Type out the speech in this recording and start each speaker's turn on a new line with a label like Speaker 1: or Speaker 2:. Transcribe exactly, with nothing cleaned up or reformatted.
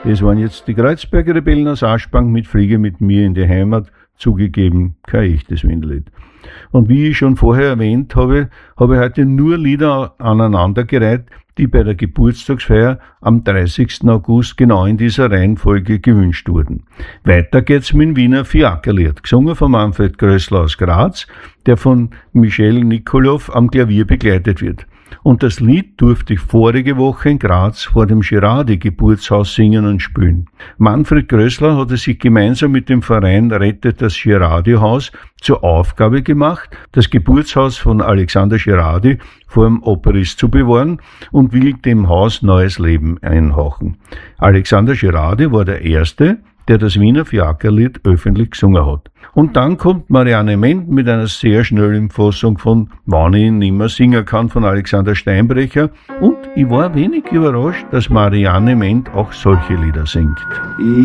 Speaker 1: Das waren jetzt die Kreuzberger Rebellen aus Aschbank mit Fliege mit mir in die Heimat, zugegeben kein echtes Wienerlied. Und wie ich schon vorher erwähnt habe, habe ich heute nur Lieder aneinandergereiht, die bei der Geburtstagsfeier am dreißigsten August genau in dieser Reihenfolge gewünscht wurden. Weiter geht's mit dem Wiener Fiakerlied, gesungen von Manfred Größler aus Graz, der von Michel Nikolow am Klavier begleitet wird. Und das Lied durfte ich vorige Woche in Graz vor dem Girardi-Geburtshaus singen und spielen. Manfred Größler hat es sich gemeinsam mit dem Verein Rettet das Girardi-Haus zur Aufgabe gemacht, das Geburtshaus von Alexander Girardi vor dem Obriss zu bewahren und will dem Haus neues Leben einhauchen. Alexander Girardi war der Erste, der das Wiener Fiakerlied öffentlich gesungen hat. Und dann kommt Marianne Ment mit einer sehr schnellen Fassung von Wann ich nimmer singen kann von Alexander Steinbrecher. Und ich war wenig überrascht, dass Marianne Ment auch solche Lieder singt.